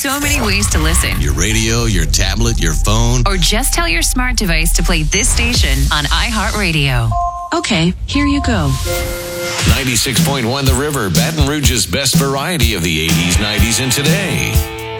so many ways to listen. Your radio, your tablet, your phone. Or just tell your smart device to play this station on iHeartRadio. Okay, here you go. 96.1 The River, Baton Rouge's best variety of the 80s, 90s, and today.